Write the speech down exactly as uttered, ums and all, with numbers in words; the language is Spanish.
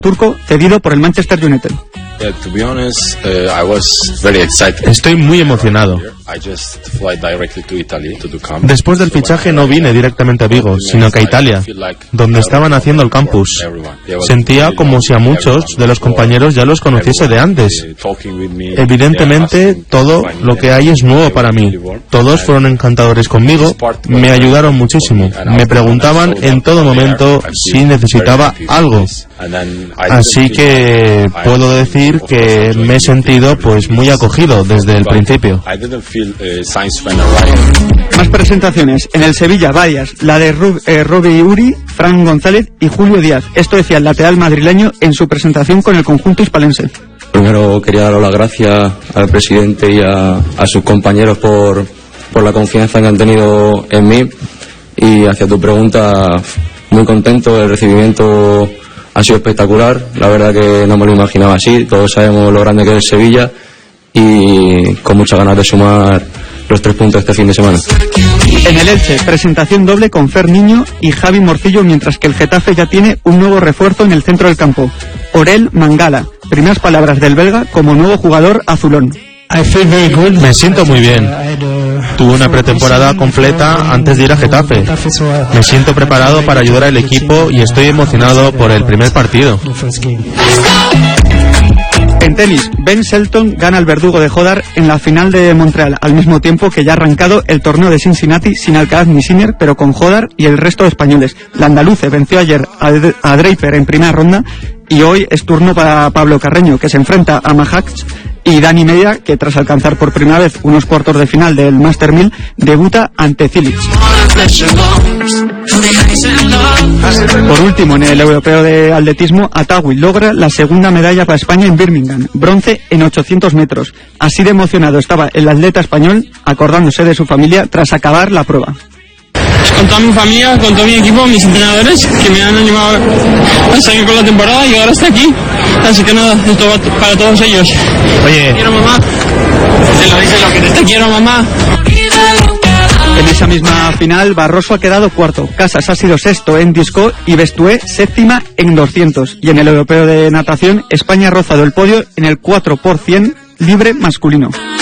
turco cedido por el Manchester United. Yeah, to be honest, uh, I was very excited. Estoy muy emocionado. I just fly directly to Italy to do camp. Después del fichaje no vine directamente a Vigo, sino que a Italia, donde estaban haciendo el campus. Sentía como si a muchos de los compañeros ya los conociese de antes. Evidentemente, todo lo que hay es nuevo para mí. Todos fueron encantadores conmigo, me ayudaron muchísimo. Me preguntaban en todo momento si necesitaba algo. Así que puedo decir que me he sentido pues muy acogido desde el principio. Más presentaciones en el Sevilla, varias, la de Rub, eh, Robbie Uri, Fran González y Julio Díaz. Esto decía el lateral madrileño en su presentación con el conjunto hispalense. Primero quería dar las gracias al presidente y a, a sus compañeros por, por la confianza que han tenido en mí. Y hacia tu pregunta, muy contento, el recibimiento ha sido espectacular, la verdad que no me lo imaginaba así, todos sabemos lo grande que es Sevilla y con muchas ganas de sumar los tres puntos este fin de semana. En el Elche, presentación doble con Fer Niño y Javi Morcillo, mientras que el Getafe ya tiene un nuevo refuerzo en el centro del campo, Orel Mangala. Primeras palabras del belga como nuevo jugador azulón. Me siento muy bien. Tuve una pretemporada completa antes de ir a Getafe. Me siento preparado para ayudar al equipo y estoy emocionado por el primer partido. En tenis, Ben Shelton gana al verdugo de Jodar en la final de Montreal, al mismo tiempo que ya ha arrancado el torneo de Cincinnati sin Alcaraz ni Sinner, pero con Jodar y el resto de españoles. La andaluce venció ayer a Draper en primera ronda y hoy es turno para Pablo Carreño, que se enfrenta a Majax, y Dani Media, que tras alcanzar por primera vez unos cuartos de final del Master mil, debuta ante Cilic. Por último, en el europeo de atletismo, Atawi logra la segunda medalla para España en Birmingham, bronce en ochocientos metros. Así de emocionado estaba el atleta español, acordándose de su familia tras acabar la prueba. Con toda mi familia, con todo mi equipo, mis entrenadores que me han animado a seguir con la temporada y ahora está aquí. Así que nada, esto va para todos ellos. Oye, te quiero, mamá. Te lo dice lo que te, te quiero, mamá. En esa misma final, Barroso ha quedado cuarto, Casas ha sido sexto en disco y Bestué séptima en doscientos. Y en el europeo de natación, España ha rozado el podio en el cuatro por cien libre masculino.